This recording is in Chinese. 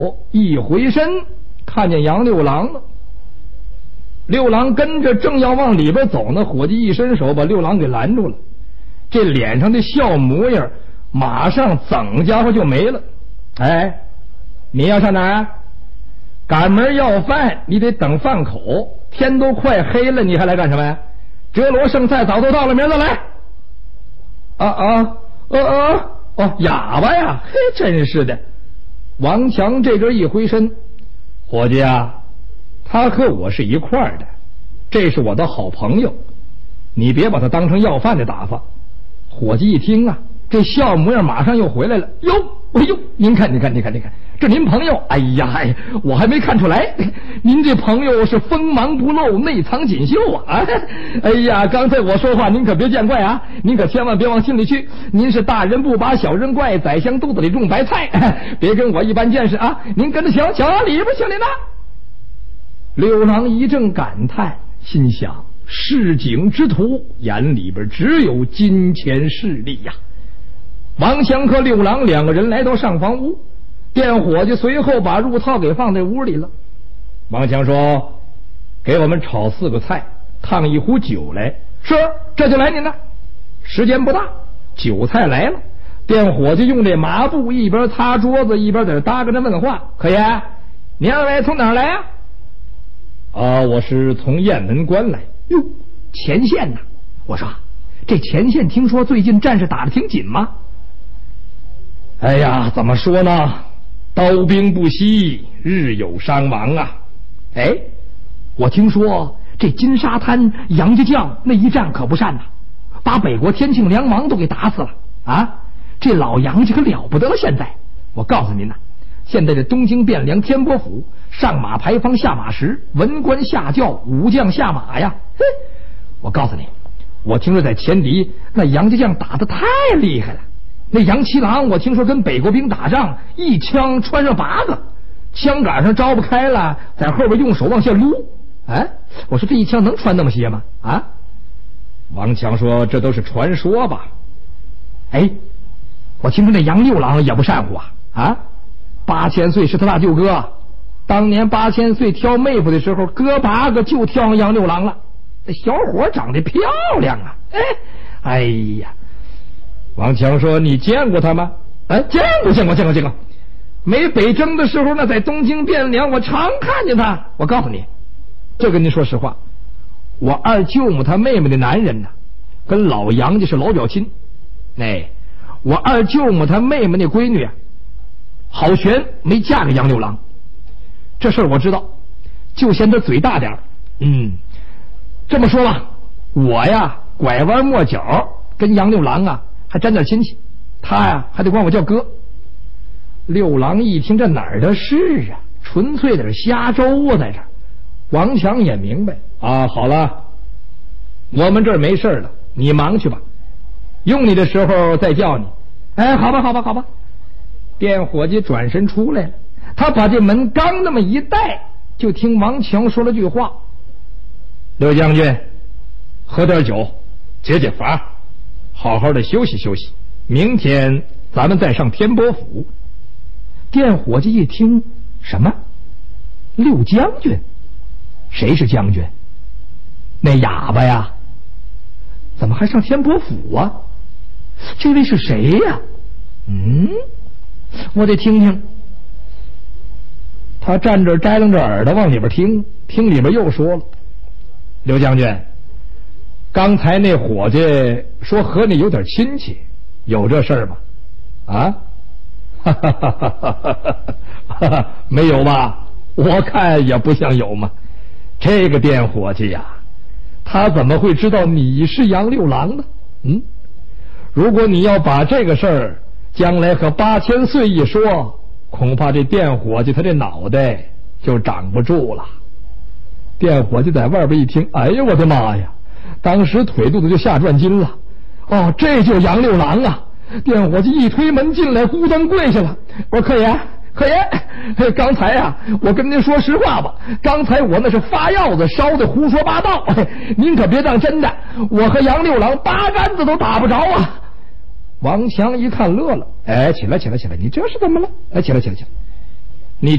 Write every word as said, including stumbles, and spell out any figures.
哦，一回身看见杨六郎了。六郎跟着正要往里边走呢，伙计一伸手把六郎给拦住了，这脸上的笑模样马上整家伙就没了。哎，你要上哪儿啊？赶门要饭，你得等饭口，天都快黑了，你还来干什么呀？折罗剩菜早都到了，明儿再来。啊啊呃呃哦，哑巴呀，嘿，真是的。王强这阵一回身，伙计啊，他和我是一块儿的，这是我的好朋友，你别把他当成要饭的打发。伙计一听啊，这笑模样马上又回来了。哟，哎呦，您看您看您看您看，这您朋友，哎呀，我还没看出来，您这朋友是锋芒不露，内藏锦绣啊！哎呀，刚才我说话您可别见怪啊，您可千万别往心里去，您是大人不把小人怪，宰相肚子里种白菜，别跟我一般见识啊！您跟着瞧瞧里边去了呢。六郎一阵感叹，心想市井之徒眼里边只有金钱势力呀。王祥和六郎两个人来到上房屋，店伙计随后把入套给放在屋里了。王强说：“给我们炒四个菜，烫一壶酒来。”是，这就来您了。时间不大，酒菜来了。店伙计用这麻布一边擦桌子，一边在这搭跟着问话：“可爷，你二位从哪儿来呀？”啊，我是从雁门关来。哟，前线呐！我说，这前线听说最近战事打得挺紧吗？哎呀，怎么说呢？刀兵不息，日有伤亡啊！哎，我听说这金沙滩杨家将那一战可不善呐，把北国天庆梁王都给打死了啊！这老杨家可了不得了！现在我告诉您呐，现在这东京汴梁天波府上马牌坊下马时，文官下轿，武将下马呀！嘿，我告诉你，我听说在前敌那杨家将打得太厉害了。那杨七郎我听说跟北国兵打仗，一枪穿上八个，枪杆上招不开了，在后边用手往下撸。哎，我说这一枪能穿那么些吗？啊！王强说这都是传说吧。哎，我听说那杨六郎也不善乎啊！啊，八千岁是他大舅哥，当年八千岁挑妹夫的时候，哥八个就挑上杨六郎了。这小伙长得漂亮啊！哎，哎呀！王强说：“你见过他吗？”哎，见过，见过，见过，见过。没北征的时候呢，在东京汴梁，我常看见他。我告诉你，这跟您说实话，我二舅母他妹妹的男人呢，跟老杨家是老表亲。哎，我二舅母他妹妹那闺女啊，好悬没嫁给杨六郎。这事儿我知道，就嫌他嘴大点儿。嗯，这么说吧，我呀拐弯抹角跟杨六郎啊还沾点亲戚，他呀还得管我叫哥。六郎一听，这哪儿的事啊，纯粹的是瞎诌啊，在这儿。王强也明白啊，好了，我们这儿没事了，你忙去吧，用你的时候再叫你。哎，好吧好吧好吧。店伙计转身出来了，他把这门刚那么一带，就听王强说了句话：“刘将军，喝点酒解解乏，好好的休息休息，明天咱们再上天波府。”店伙计一听，什么？六将军？谁是将军？那哑巴呀？怎么还上天波府啊？这位是谁呀？嗯，我得听听。他站这摘楞着耳朵往里边听，听里边又说了：“刘将军，刚才那伙计说和你有点亲戚，有这事儿吗？”啊，哈哈哈哈哈哈，没有吧？我看也不像有嘛。这个店伙计呀，他怎么会知道你是杨六郎呢？嗯，如果你要把这个事儿将来和八千岁一说，恐怕这店伙计他这脑袋就长不住了。店伙计在外边一听，哎呀我的妈呀，当时腿肚子就下转筋了。哦，这就杨六郎啊！店伙计一推门进来，咕噔跪下了。我说：“客爷，客爷，刚才啊，我跟您说实话吧，刚才我那是发药子烧的胡说八道，您可别当真的，我和杨六郎八竿子都打不着啊！”王强一看乐了，哎，起来起来起来，你这是怎么了？哎，起来起来起来，